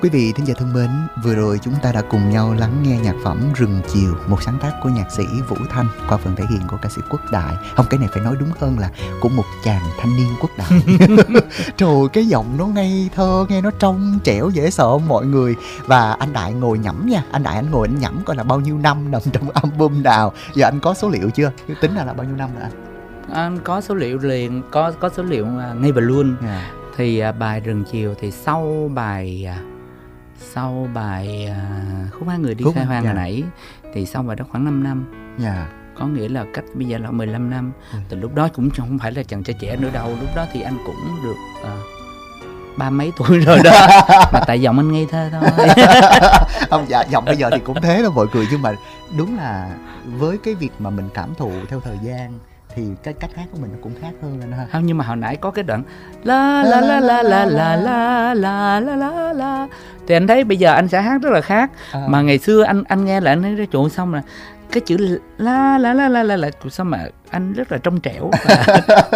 Quý vị thính giả thân mến, vừa rồi chúng ta đã cùng nhau lắng nghe nhạc phẩm Rừng Chiều, một sáng tác của nhạc sĩ Vũ Thanh qua phần thể hiện của ca sĩ Quốc Đại. Không, cái này phải nói đúng hơn là của một chàng thanh niên Quốc Đại. Trời ơi, cái giọng nó ngây thơ, nghe nó trong trẻo dễ sợ mọi người. Và anh Đại ngồi nhẩm nha, anh ngồi anh nhẩm coi là bao nhiêu năm nằm trong album nào. Giờ anh có số liệu chưa? Tính là bao nhiêu năm rồi anh? Anh có số liệu liền, có số liệu ngay và luôn. Thì bài Rừng Chiều thì sau bài Khúc Hát Người Đi Khai Hoang hồi nãy thì sau bài đó khoảng 5 năm. Có nghĩa là cách bây giờ là 15 năm. Từ lúc đó cũng không phải là chàng trai trẻ nữa đâu. Lúc đó thì anh cũng được ba mấy tuổi rồi đó. Mà tại giọng anh ngây thơ thôi. Không, dạ, giọng bây giờ thì cũng thế đó mọi người. Nhưng mà đúng là với cái việc mà mình cảm thụ theo thời gian thì cái cách hát của mình nó cũng khác hơn anh ha. Không, nhưng mà hồi nãy có cái đoạn la la la la la la la la la la la thì anh thấy bây giờ anh sẽ hát rất là khác. Mà ngày xưa anh nghe lại anh thấy trộn xong là cái chữ la la la la la la sao mà anh rất là trong trẻo.